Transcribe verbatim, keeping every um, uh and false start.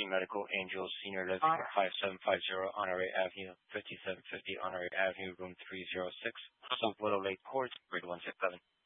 Three Medical Angels Senior Living at five seven five zero Honoré Avenue, fifty-seven fifty Honoré Avenue, room three oh six, South Willow Lake Court, grade one six seven.